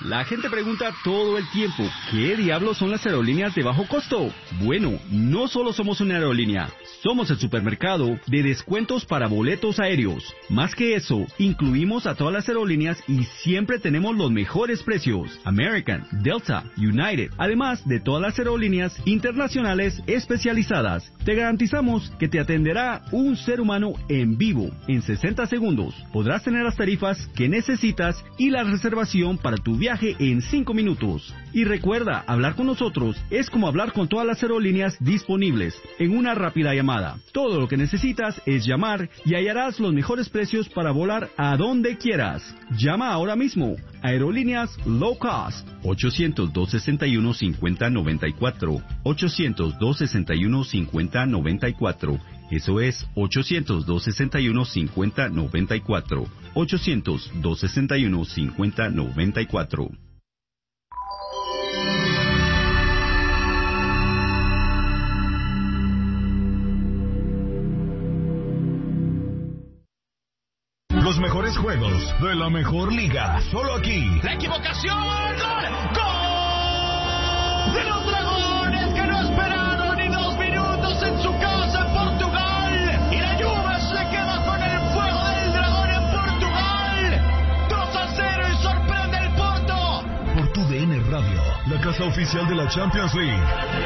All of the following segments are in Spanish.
La gente pregunta todo el tiempo, ¿qué diablos son las aerolíneas de bajo costo? Bueno, no solo somos una aerolínea, somos el supermercado de descuentos para boletos aéreos. Más que eso, incluimos a todas las aerolíneas y siempre tenemos los mejores precios. American, Delta, United, además de todas las aerolíneas internacionales especializadas. Te garantizamos que te atenderá un ser humano en vivo en 60 segundos. Podrás tener las tarifas que necesitas y la reservación para tu viaje en 5 minutos. Y recuerda, hablar con nosotros es como hablar con todas las aerolíneas disponibles en una rápida llamada. Todo lo que necesitas es llamar y hallarás los mejores precios para volar a donde quieras. Llama ahora mismo. Aerolíneas Low Cost. 800-261-5094. 800-261-5094. Eso es 800-261-5094. 800-261-5094. Los mejores juegos de la mejor liga, solo aquí. La equivocación, gol, gol de los Dragones, que no esperaron ni 2 minutos en su casa en Portugal, y la Juve se queda con el fuego del Dragón en Portugal. 2-0 y sorprende el Porto. Por tu DN Radio, la casa oficial de la Champions League.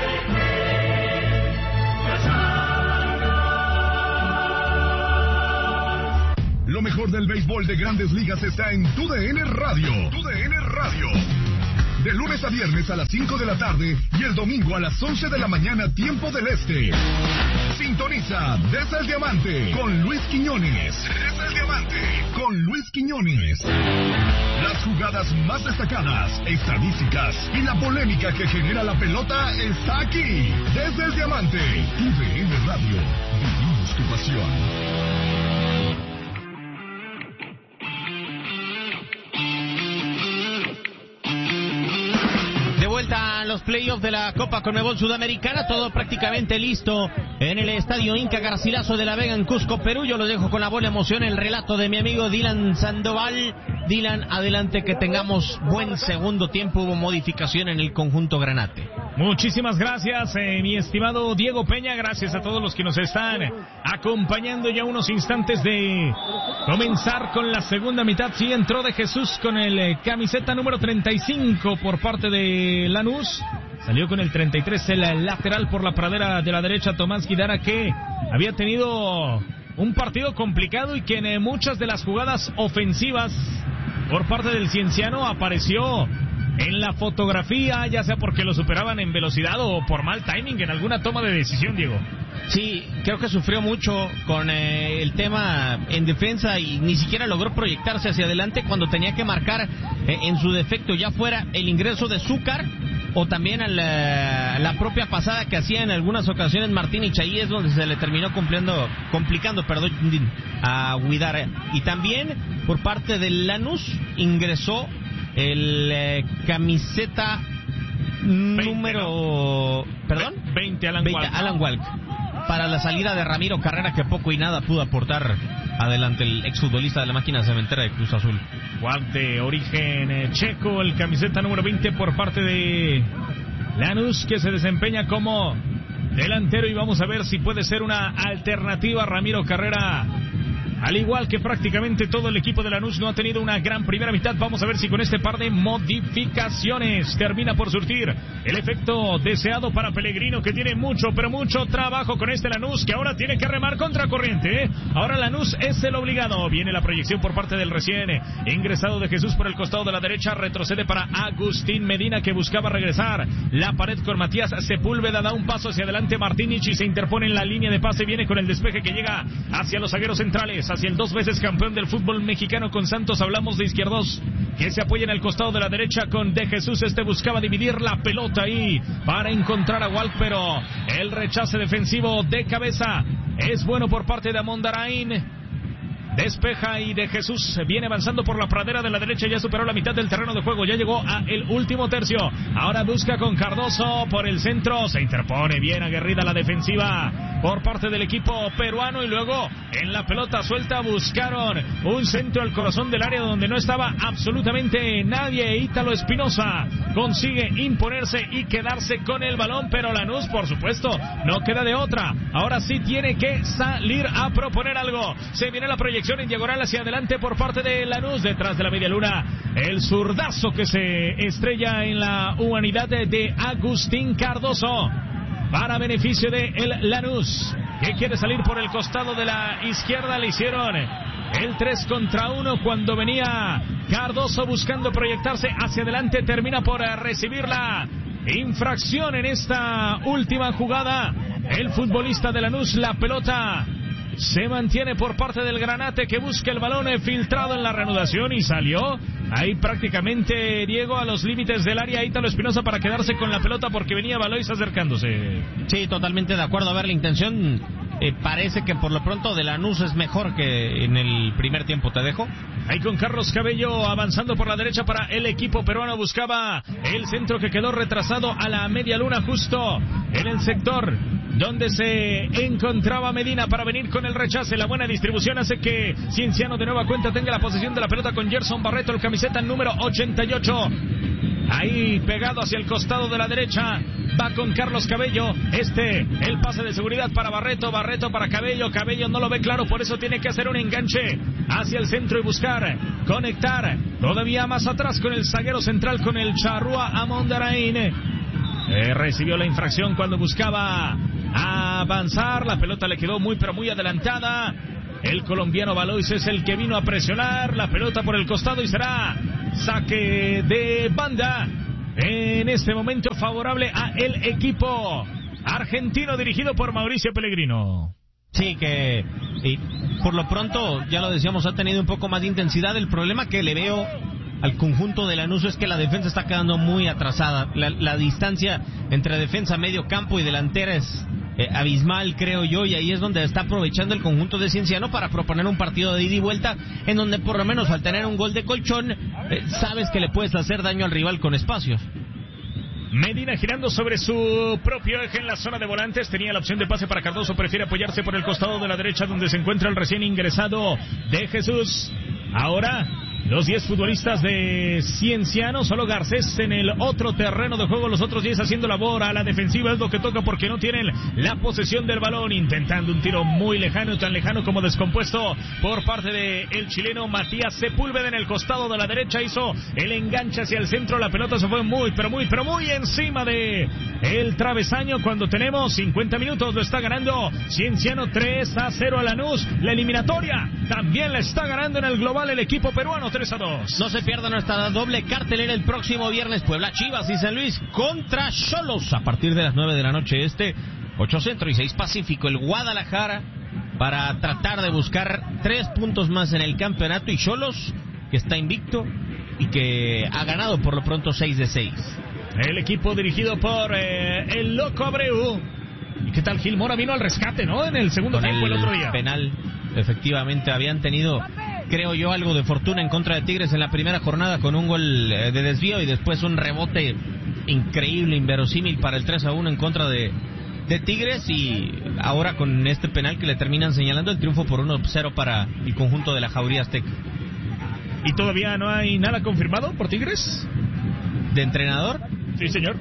Lo mejor del béisbol de Grandes Ligas está en tu DN Radio. Tu DN Radio. De lunes a viernes a las 5 de la tarde y el domingo a las 11 de la mañana, tiempo del este. Sintoniza Desde el Diamante con Luis Quiñones. Desde el Diamante con Luis Quiñones. Las jugadas más destacadas, estadísticas y la polémica que genera la pelota está aquí. Desde el Diamante, tu DN Radio. Vivimos tu pasión. Vuelta a los playoffs de la Copa Conmebol Sudamericana, todo prácticamente listo en el Estadio Inca Garcilaso de la Vega en Cusco, Perú. Yo lo dejo con la buena emoción, el relato de mi amigo Dylan Sandoval. Dylan, adelante, que tengamos buen segundo tiempo. Hubo modificación en el conjunto granate. Muchísimas gracias, mi estimado Diego Peña. Gracias a todos los que nos están acompañando ya unos instantes de comenzar con la segunda mitad. Sí, entró de Jesús con el camiseta número 35 por parte de Lanús. Salió con el 33 el lateral por la pradera de la derecha, Tomás Guidara, que había tenido un partido complicado y que en muchas de las jugadas ofensivas por parte del Cienciano apareció en la fotografía, ya sea porque lo superaban en velocidad o por mal timing en alguna toma de decisión, Diego. Sí, creo que sufrió mucho con el tema en defensa y ni siquiera logró proyectarse hacia adelante cuando tenía que marcar en su defecto, ya fuera el ingreso de Zúcar o también a la propia pasada que hacía en algunas ocasiones Martínez, ahí es donde se le terminó complicando a Guidara. Y también por parte del Lanús ingresó el camiseta 20, número... ¿no? ¿Perdón? 20, Alan Walk. Para la salida de Ramiro Carrera, que poco y nada pudo aportar adelante el exfutbolista de la máquina cementera de Cruz Azul. Walk de origen checo, el camiseta número 20 por parte de Lanús, que se desempeña como delantero, y vamos a ver si puede ser una alternativa a Ramiro Carrera. Al igual que prácticamente todo el equipo de Lanús no ha tenido una gran primera mitad, vamos a ver si con este par de modificaciones termina por surtir el efecto deseado para Pellegrino, que tiene mucho, pero mucho trabajo con este Lanús, que ahora tiene que remar contracorriente, ¿eh? Ahora Lanús es el obligado. Viene la proyección por parte del recién ingresado de Jesús por el costado de la derecha, retrocede para Agustín Medina, que buscaba regresar. La pared con Matías Sepúlveda, da un paso hacia adelante Martínez y se interpone en la línea de pase, viene con el despeje que llega hacia los zagueros centrales, hacia el 2 veces campeón del fútbol mexicano con Santos. Hablamos de Izquierdos, que se apoya en el costado de la derecha con De Jesús. Este buscaba dividir la pelota ahí para encontrar a Walk, pero el rechace defensivo de cabeza es bueno por parte de Amondarain. Despeja y De Jesús viene avanzando por la pradera de la derecha, ya superó la mitad del terreno de juego, ya llegó a el último tercio. Ahora busca con Cardoso por el centro, se interpone bien aguerrida la defensiva por parte del equipo peruano, y luego en la pelota suelta buscaron un centro al corazón del área donde no estaba absolutamente nadie. Ítalo Espinosa consigue imponerse y quedarse con el balón, pero Lanús, por supuesto, no queda de otra. Ahora sí tiene que salir a proponer algo. Se viene la proyección en diagonal hacia adelante por parte de Lanús, detrás de la media luna, el zurdazo que se estrella en la humanidad de Agustín Cardoso, para beneficio de el Lanús, que quiere salir por el costado de la izquierda. Le hicieron el 3 contra 1 cuando venía Cardoso buscando proyectarse hacia adelante. Termina por recibir la infracción en esta última jugada el futbolista de Lanús. La pelota se mantiene por parte del Granate, que busca el balón filtrado en la reanudación, y salió ahí prácticamente, Diego, a los límites del área Ítalo Espinosa para quedarse con la pelota porque venía Valois acercándose. Sí, totalmente de acuerdo. A ver, la intención parece que por lo pronto de Lanús es mejor que en el primer tiempo. Te dejo. Ahí con Carlos Cabello avanzando por la derecha para el equipo peruano. Buscaba el centro que quedó retrasado a la media luna, justo en el sector donde se encontraba Medina para venir con el rechace. La buena distribución hace que Cienciano de nueva cuenta tenga la posesión de la pelota con Gerson Barreto, el camiseta número 88. Ahí pegado hacia el costado de la derecha, va con Carlos Cabello. El pase de seguridad para Barreto, Barreto para Cabello. Cabello no lo ve claro, por eso tiene que hacer un enganche hacia el centro y buscar conectar todavía más atrás con el zaguero central, con el Charrúa Amondarain. Recibió la infracción cuando buscaba avanzar. La pelota le quedó muy pero muy adelantada. El colombiano Valois es el que vino a presionar la pelota por el costado y será saque de banda en este momento favorable a el equipo argentino dirigido por Mauricio Pellegrino. Sí, que por lo pronto, ya lo decíamos, ha tenido un poco más de intensidad. El problema que le veo al conjunto de Lanús es que la defensa está quedando muy atrasada. La distancia entre defensa, medio campo y delantera es abismal, creo yo, y ahí es donde está aprovechando el conjunto de Cienciano para proponer un partido de ida y vuelta, en donde por lo menos al tener un gol de colchón, sabes que le puedes hacer daño al rival con espacios. Medina girando sobre su propio eje en la zona de volantes. Tenía la opción de pase para Cardoso, prefiere apoyarse por el costado de la derecha donde se encuentra el recién ingresado de Jesús. Ahora los 10 futbolistas de Cienciano, solo Garcés en el otro terreno de juego, los otros 10 haciendo labor a la defensiva, es lo que toca porque no tienen la posesión del balón, intentando un tiro muy lejano, tan lejano como descompuesto por parte del chileno Matías Sepúlveda en el costado de la derecha, hizo el enganche hacia el centro, la pelota se fue muy encima de el travesaño cuando tenemos 50 minutos, lo está ganando Cienciano 3-0 a Lanús, la eliminatoria también la está ganando en el global el equipo peruano 3-2. No se pierda nuestra doble cartelera el próximo viernes, Puebla, Chivas y San Luis contra Xolos a partir de las 9 de la noche 8 Centro y 6 Pacífico, el Guadalajara, para tratar de buscar 3 puntos más en el campeonato, y Xolos, que está invicto y que ha ganado por lo pronto 6 de 6. El equipo dirigido por el Loco Abreu. ¿Y qué tal Gil Mora? Vino al rescate, ¿no? En el segundo tiempo el otro día. Penal, efectivamente, habían tenido, creo yo, algo de fortuna en contra de Tigres en la primera jornada con un gol de desvío y después un rebote increíble, inverosímil para el 3-1 en contra de Tigres, y ahora con este penal que le terminan señalando, el triunfo por 1-0 para el conjunto de la Jauría Azteca. ¿Y todavía no hay nada confirmado por Tigres? ¿De entrenador? Sí, señor.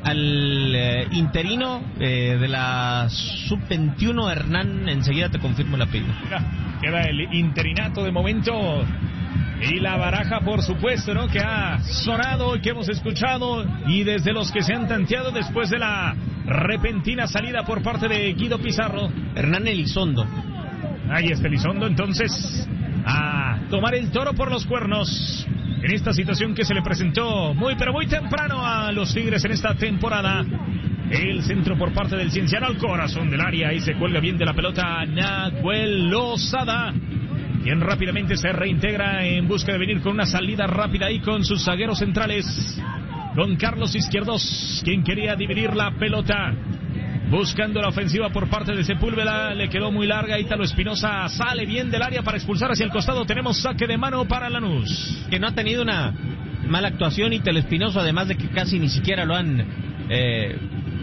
Al interino de la sub-21, Hernán, enseguida te confirmo el apellido. Queda el interinato de momento. Y la baraja, por supuesto, ¿no? Que ha sonado y que hemos escuchado. Y desde los que se han tanteado después de la repentina salida por parte de Guido Pizarro. Hernán Elizondo. Ahí está Elizondo, entonces, a tomar el toro por los cuernos. En esta situación que se le presentó muy temprano a los Tigres en esta temporada. El centro por parte del Cienciano al corazón del área y se cuelga bien de la pelota Nahuel Lozada, quien rápidamente se reintegra en busca de venir con una salida rápida ahí con sus zagueros centrales, con Carlos Izquierdos, quien quería dividir la pelota. Buscando la ofensiva por parte de Sepúlveda, le quedó muy larga. Ítalo Espinosa sale bien del área para expulsar hacia el costado. Tenemos saque de mano para Lanús, que no ha tenido una mala actuación Ítalo Espinosa, además de que casi ni siquiera lo han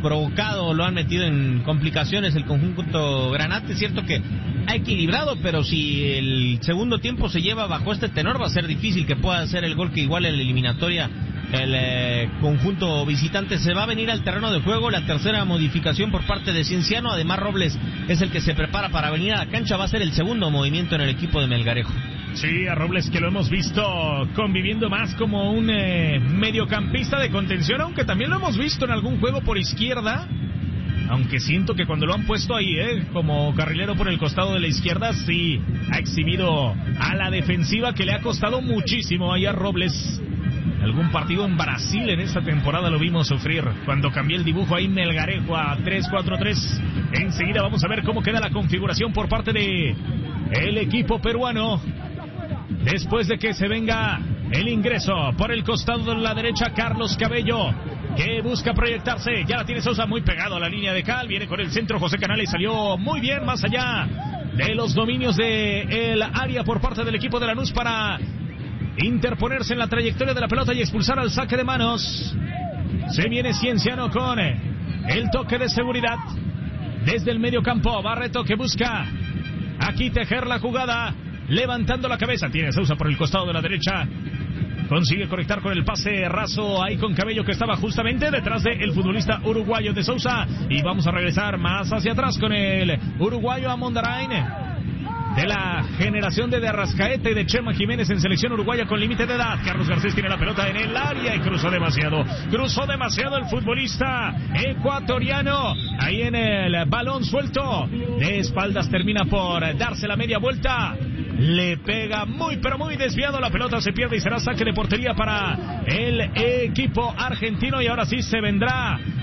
provocado, lo han metido en complicaciones el conjunto granate. Es cierto que ha equilibrado, pero si el segundo tiempo se lleva bajo este tenor, va a ser difícil que pueda hacer el gol que iguale en la eliminatoria el conjunto visitante. Se va a venir al terreno de juego la tercera modificación por parte de Cienciano. Además, Robles es el que se prepara para venir a la cancha. Va a ser el segundo movimiento en el equipo de Melgarejo. Sí, a Robles, que lo hemos visto conviviendo más como un mediocampista de contención, aunque también lo hemos visto en algún juego por izquierda. Aunque siento que cuando lo han puesto ahí, como carrilero por el costado de la izquierda, sí ha exhibido a la defensiva, que le ha costado muchísimo ahí a Robles. Algún partido en Brasil en esta temporada lo vimos sufrir cuando cambió el dibujo ahí Melgarejo a 3-4-3. Enseguida vamos a ver cómo queda la configuración por parte de el equipo peruano, después de que se venga el ingreso por el costado de la derecha Carlos Cabello, que busca proyectarse. Ya la tiene Sousa muy pegado a la línea de cal. Viene con el centro José Canales, salió muy bien más allá de los dominios del área por parte del equipo de Lanús para interponerse en la trayectoria de la pelota y expulsar al saque de manos. Se viene Cienciano con el toque de seguridad desde el medio campo. Barreto, que busca aquí tejer la jugada, levantando la cabeza. Tiene Sousa por el costado de la derecha. Consigue conectar con el pase raso ahí con Cabello, que estaba justamente detrás del futbolista uruguayo de Sousa. Y vamos a regresar más hacia atrás con el uruguayo Amondarain, de la generación de Arrascaeta y de Chema Jiménez en selección uruguaya con límite de edad. Carlos Garcés tiene la pelota en el área y cruzó demasiado el futbolista ecuatoriano ahí en el balón suelto. De espaldas termina por darse la media vuelta. Le pega muy pero muy desviado, la pelota se pierde y será saque de portería para el equipo argentino. Y ahora sí se vendrá